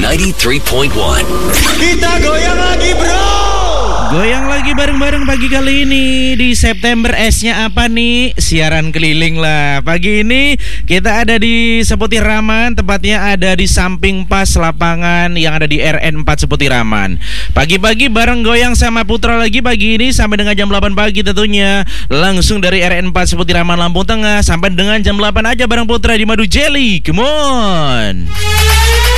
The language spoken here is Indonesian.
93.1. Kita goyang lagi, bro. Goyang lagi bareng-bareng pagi kali ini. Di September S-nya apa nih? Siaran keliling lah. Pagi ini kita ada di Seputiraman, tepatnya ada di samping pas lapangan yang ada di RN 4 Seputiraman. Pagi-pagi bareng goyang sama Putra lagi pagi ini sampai dengan jam 8 pagi tentunya. Langsung dari RN 4 Seputiraman Lampung Tengah sampai dengan jam 8 aja bareng Putra di Madu Jelly. Come on.